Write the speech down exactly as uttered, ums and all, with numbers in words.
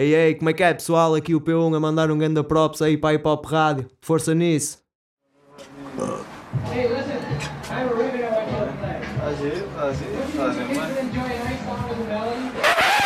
Ei, ei, como é que é, pessoal? Aqui o P um a mandar um ganda props aí para a Hip Hop Rádio. Força nisso. Hey, listen, I have a ribbon I want you to play. Fazer, fazer, Would you fazer, would you mas... enjoy a nice song with a melody?